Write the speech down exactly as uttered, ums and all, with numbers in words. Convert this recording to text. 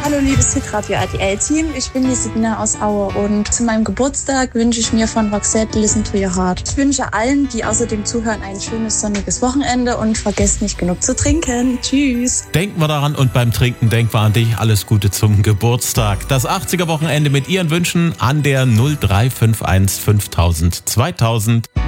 Hallo liebes Hitradio R T L-Team, ich bin die Sabina aus Aue und zu meinem Geburtstag wünsche ich mir von Roxette Listen to Your Heart. Ich wünsche allen, die außerdem zuhören, ein schönes sonniges Wochenende und vergesst nicht genug zu trinken. Tschüss. Denken wir daran und beim Trinken denken wir an dich. Alles Gute zum Geburtstag. Das achtziger Wochenende mit Ihren Wünschen an der null drei fünf eins fünftausend zweitausend.